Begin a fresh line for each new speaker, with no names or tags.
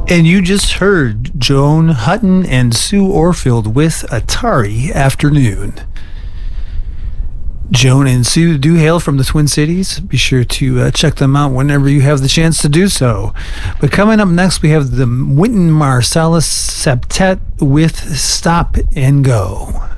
And you just heard Joan Hutton and Sue Orfield with Atari Afternoon. Joan and Sue do hail from the Twin Cities. Be sure to check them out whenever you have the chance to do so. But coming up next, we have the Wynton Marsalis Septet with Stop and Go.